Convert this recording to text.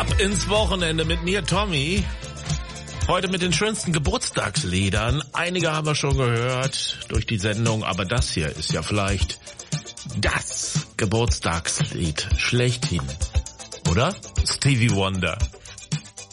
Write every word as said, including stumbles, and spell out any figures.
Ab ins Wochenende mit mir, Tommy. Heute mit den schönsten Geburtstagsliedern. Einige haben wir schon gehört durch die Sendung, aber das hier ist ja vielleicht das Geburtstagslied schlechthin. Oder? Stevie Wonder.